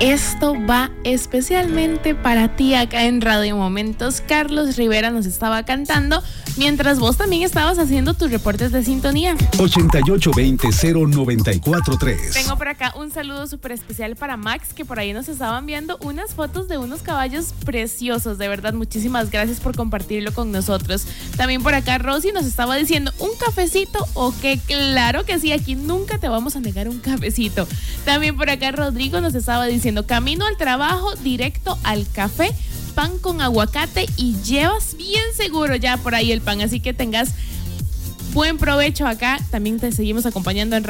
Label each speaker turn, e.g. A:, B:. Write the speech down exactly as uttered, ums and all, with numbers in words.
A: Esto va especialmente para ti acá en Radio Momentos. Carlos Rivera nos estaba cantando mientras vos también estabas haciendo tus reportes de sintonía.
B: ochenta y ocho veinte cero noventa y cuatro tres.
A: Tengo por acá un saludo súper especial para Max, que por ahí nos estaban viendo unas fotos de unos caballos preciosos. De verdad, muchísimas gracias por compartirlo con nosotros. También por acá Rosy nos estaba diciendo un cafecito, o que claro que sí, aquí nunca te vamos a negar un cafecito. También por acá Rodrigo nos estaba diciendo camino al trabajo, directo al café, pan con aguacate y llevas bien seguro ya por ahí el pan, así que tengas buen provecho acá. También te seguimos acompañando en